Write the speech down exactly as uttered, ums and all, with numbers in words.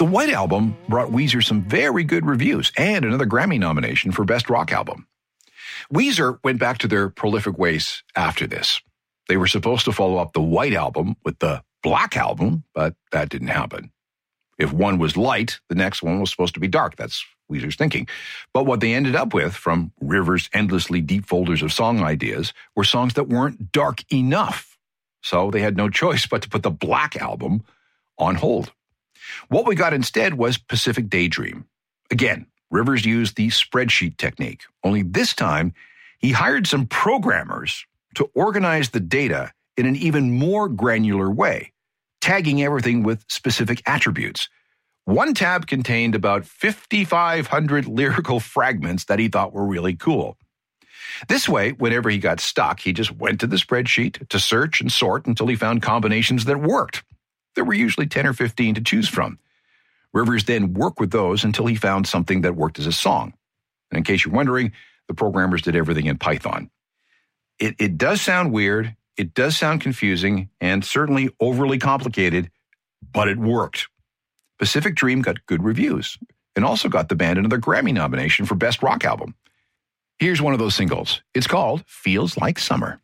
The White Album brought Weezer some very good reviews and another Grammy nomination for Best Rock Album. Weezer went back to their prolific ways after this. They were supposed to follow up the White Album with the Black Album, but that didn't happen. If one was light, the next one was supposed to be dark. That's Weezer's thinking. But what they ended up with from Rivers' endlessly deep folders of song ideas were songs that weren't dark enough. So they had no choice but to put the Black Album on hold. What we got instead was Pacific Daydream. Again, Rivers used the spreadsheet technique, only this time he hired some programmers to organize the data in an even more granular way, tagging everything with specific attributes. One tab contained about fifty-five hundred lyrical fragments that he thought were really cool. This way, whenever he got stuck, he just went to the spreadsheet to search and sort until he found combinations that worked. There were usually ten or fifteen to choose from. Rivers then worked with those until he found something that worked as a song. And in case you're wondering, the programmers did everything in Python. It, it does sound weird, it does sound confusing, and certainly overly complicated, but it worked. Pacific Dream got good reviews and also got the band another Grammy nomination for Best Rock Album. Here's one of those singles. It's called Feels Like Summer.